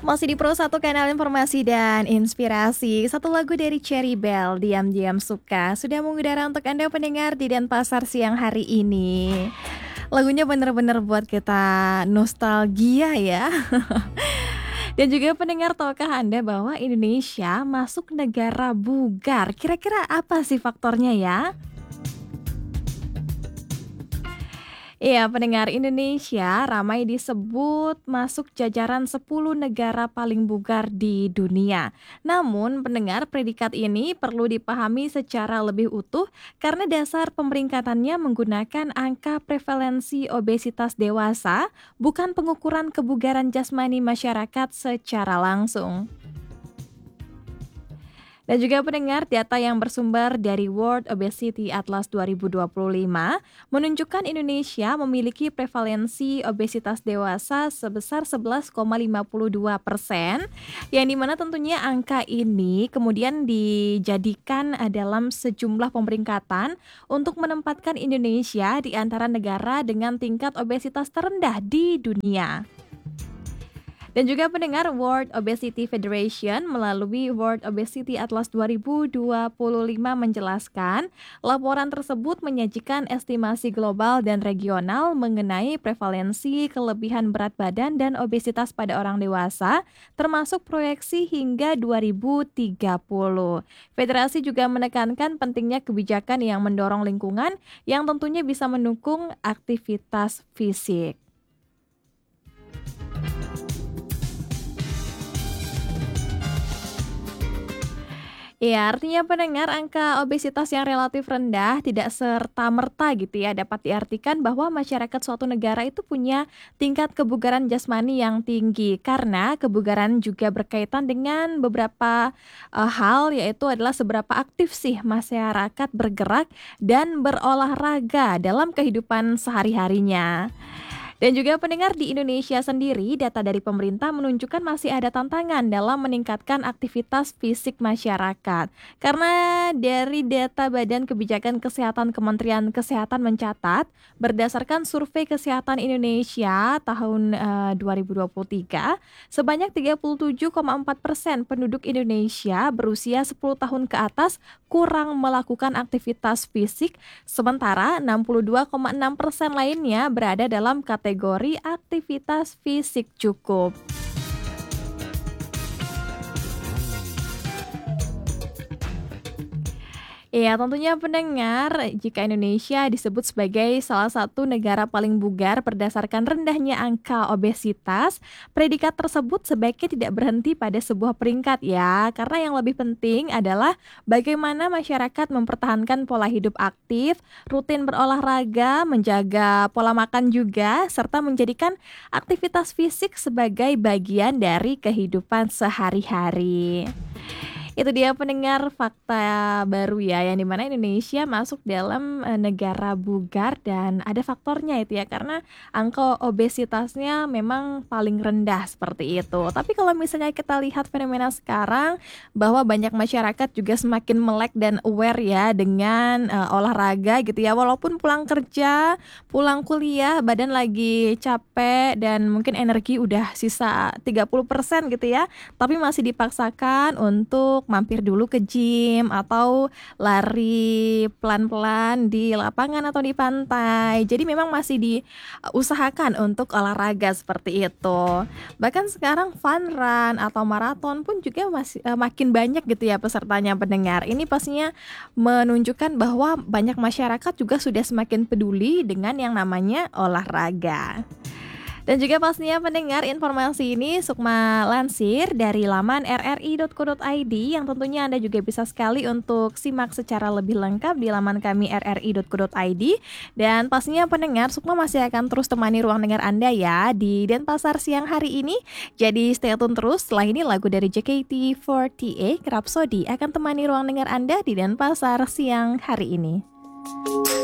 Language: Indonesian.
Masih di Pro 1 kanal informasi dan inspirasi. Satu lagu dari Cherry Bell, Diam-Diam Suka, sudah mengudara untuk Anda pendengar di Denpasar siang hari ini. Lagunya bener-bener buat kita nostalgia ya. Dan juga pendengar, tahukah Anda bahwa Indonesia masuk negara bugar? Kira-kira apa sih faktornya ya? Iya, pendengar, Indonesia ramai disebut masuk jajaran 10 negara paling bugar di dunia. Namun, pendengar, predikat ini perlu dipahami secara lebih utuh karena dasar pemeringkatannya menggunakan angka prevalensi obesitas dewasa, bukan pengukuran kebugaran jasmani masyarakat secara langsung. Dan juga pendengar, data yang bersumber dari World Obesity Atlas 2025 menunjukkan Indonesia memiliki prevalensi obesitas dewasa sebesar 11,52%, yang dimana tentunya angka ini kemudian dijadikan dalam sejumlah pemeringkatan untuk menempatkan Indonesia di antara negara dengan tingkat obesitas terendah di dunia. Dan juga pendengar, World Obesity Federation melalui World Obesity Atlas 2025 menjelaskan, laporan tersebut menyajikan estimasi global dan regional mengenai prevalensi kelebihan berat badan dan obesitas pada orang dewasa, termasuk proyeksi hingga 2030. Federasi juga menekankan pentingnya kebijakan yang mendorong lingkungan yang tentunya bisa mendukung aktivitas fisik. Iya, artinya pendengar, angka obesitas yang relatif rendah tidak serta-merta gitu ya dapat diartikan bahwa masyarakat suatu negara itu punya tingkat kebugaran jasmani yang tinggi, karena kebugaran juga berkaitan dengan beberapa hal, yaitu adalah seberapa aktif sih masyarakat bergerak dan berolahraga dalam kehidupan sehari-harinya. Dan juga pendengar, di Indonesia sendiri, data dari pemerintah menunjukkan masih ada tantangan dalam meningkatkan aktivitas fisik masyarakat. Karena dari data Badan Kebijakan Kesehatan Kementerian Kesehatan mencatat, berdasarkan survei kesehatan Indonesia tahun 2023, sebanyak 37,4% penduduk Indonesia berusia 10 tahun ke atas kurang melakukan aktivitas fisik, sementara 62,6% lainnya berada dalam kategori aktivitas fisik cukup. Iya, tentunya pendengar, jika Indonesia disebut sebagai salah satu negara paling bugar berdasarkan rendahnya angka obesitas, predikat tersebut sebaiknya tidak berhenti pada sebuah peringkat ya, karena yang lebih penting adalah bagaimana masyarakat mempertahankan pola hidup aktif, rutin berolahraga, menjaga pola makan juga, serta menjadikan aktivitas fisik sebagai bagian dari kehidupan sehari-hari. Itu dia pendengar, fakta baru ya, yang dimana Indonesia masuk dalam negara bugar dan ada faktornya itu ya, karena angka obesitasnya memang paling rendah seperti itu. Tapi kalau misalnya kita lihat fenomena sekarang, bahwa banyak masyarakat juga semakin melek dan aware ya dengan olahraga gitu ya, walaupun pulang kerja, pulang kuliah, badan lagi capek dan mungkin energi udah sisa 30% gitu ya, tapi masih dipaksakan untuk mampir dulu ke gym atau lari pelan-pelan di lapangan atau di pantai. Jadi memang masih diusahakan untuk olahraga seperti itu. Bahkan sekarang fun run atau maraton pun juga masih makin banyak gitu ya pesertanya, pendengar. Ini pastinya menunjukkan bahwa banyak masyarakat juga sudah semakin peduli dengan yang namanya olahraga. Dan juga pastinya pendengar, informasi ini Sukma lansir dari laman rri.co.id, yang tentunya Anda juga bisa sekali untuk simak secara lebih lengkap di laman kami rri.co.id. Dan pastinya pendengar, Sukma masih akan terus temani ruang dengar Anda ya di Denpasar siang hari ini. Jadi stay tune terus, setelah ini lagu dari JKT48 Rhapsody akan temani ruang dengar Anda di Denpasar siang hari ini.